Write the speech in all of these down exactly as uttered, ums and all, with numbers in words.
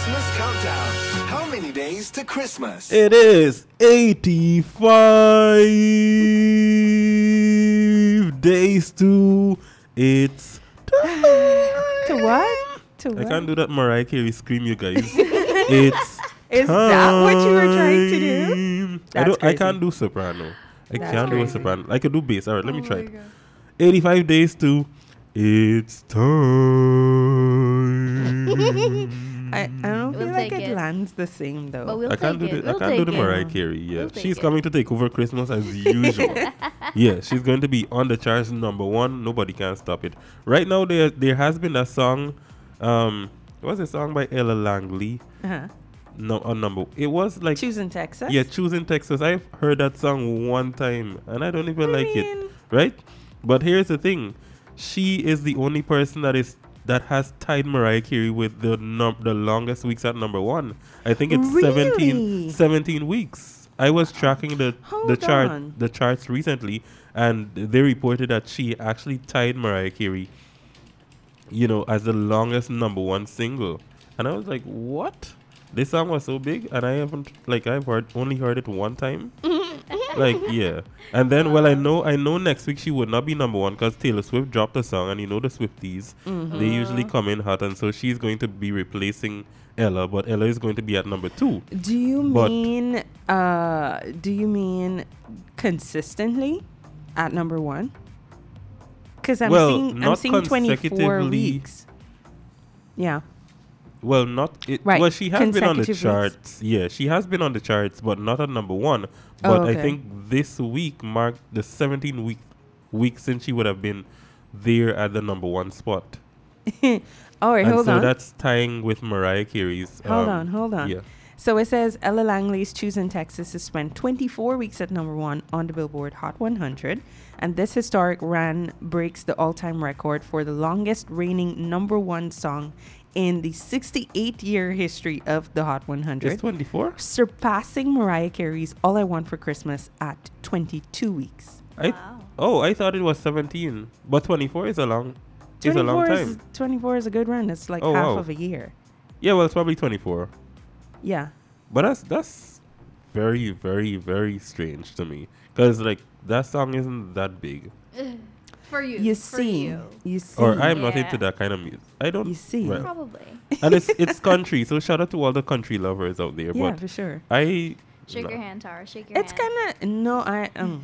Christmas Countdown. How many days to Christmas? It is eighty-five days to it's time. To what? To I what? can't do that Mariah Carey scream, you guys. It's Is that what you were trying to do? I That's don't. I crazy. can't do soprano. I That's can't do a crazy. soprano. I can do bass. All right, let me Oh try my it. God. eighty-five days to it's time. I, I don't We'll feel like take it, it. lands the same though. But we'll I can't take do it. the, I We'll can't do take the it. Mariah Carey. Yeah, We'll take she's it. coming to take over Christmas as usual. Yeah, she's going to be on the charts number one. Nobody can stop it. Right now, there there has been a song. Um, what's a song by Ella Langley? uh-huh. No, on number. It was like Choosing Texas? yeah, choosing Texas. I've heard that song one time, and I don't even I like it. mean- Right? But here's the thing: she is the only person that is that has tied Mariah Carey with the num- the longest weeks at number one. I think it's Really? seventeen, seventeen weeks. I was tracking the the Hold chart on. the charts recently, and they reported that she actually tied Mariah Carey, you know, as the longest number one single. And I was like, what? This song was so big, and I haven't like I've heard only heard it one time. Like yeah, and then well I know I know next week she would not be number one because Taylor Swift dropped a song, and you know the Swifties Mm-hmm. they usually come in hot, and so she's going to be replacing Ella, but Ella is going to be at number two. Do you But- mean uh do you mean consistently at number one? Because I'm Well, seeing I'm not seeing twenty-four consecutively. weeks. Yeah. Well, not it. Right, Well, she has been on the consecutive weeks. charts. Yeah, she has been on the charts, but not at number one. Oh, But I okay. think this week marked the seventeen week week since she would have been there at the number one spot. All right, and hold so on. that's tying with Mariah Carey's. Hold um, on, hold on. Yeah. So it says Ella Langley's Choosing Texas has spent twenty-four weeks at number one on the Billboard Hot one hundred. And this historic run breaks the all-time record for the longest reigning number one song in the sixty-eight year history of the Hot one hundred. It's twenty-four? Surpassing Mariah Carey's All I Want for Christmas at twenty-two weeks. I Wow. Oh, I thought it was seventeen. But twenty-four is a long is a long twenty-four time. is, twenty-four is a good run. It's like Oh, half wow. of a year. Yeah, well, it's probably twenty-four. Yeah. But that's that's very very very strange to me cuz like that song isn't that big. For you. You for see. you. You see. Or I'm not Yeah. into that kind of music. I don't You see. Right. Probably. And it's it's country, so shout out to all the country lovers out there. Yeah, But for sure. I Shake no. your hand, Tara. Shake your It's hand. kind of no, I um,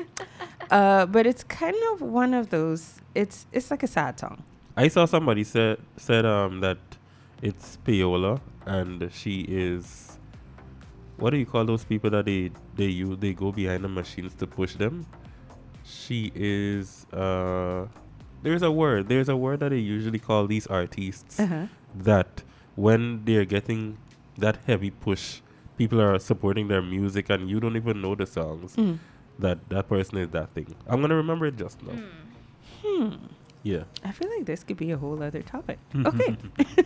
uh, but it's kind of one of those. It's it's like a sad song. I saw somebody said said um that it's payola, and she is, what do you call those people that they they use they go behind the machines to push them? She is uh there's a word there's a word that they usually call these artists Uh-huh. that when they're getting that heavy push, people are supporting their music and you don't even know the songs. Mm. That that person is that thing. I'm gonna remember it just now. Hmm. Yeah. I feel like this could be a whole other topic. Okay.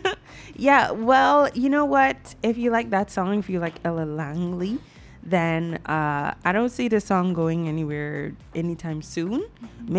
Yeah. Well, you know what? If you like that song, if you like Ella Langley, then uh, I don't see the song going anywhere anytime soon.